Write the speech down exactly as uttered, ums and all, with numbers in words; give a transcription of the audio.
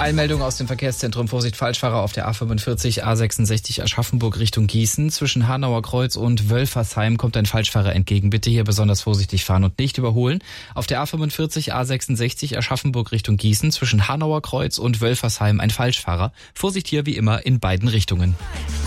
Eilmeldung aus dem Verkehrszentrum. Vorsicht, Falschfahrer auf der A fünfundvierzig, A sechsundsechzig Aschaffenburg Richtung Gießen. Zwischen Hanauer Kreuz und Wölfersheim kommt ein Falschfahrer entgegen. Bitte hier besonders vorsichtig fahren und nicht überholen. Auf der A fünfundvierzig, A sechsundsechzig Aschaffenburg Richtung Gießen. Zwischen Hanauer Kreuz und Wölfersheim ein Falschfahrer. Vorsicht hier wie immer in beiden Richtungen.